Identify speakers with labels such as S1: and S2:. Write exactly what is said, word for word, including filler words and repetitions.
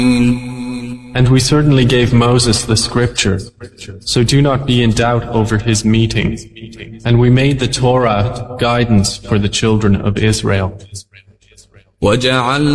S1: And we certainly gave Moses the scripture, so do not be in doubt over his meeting. And we made the Torah guidance for the children of Israel.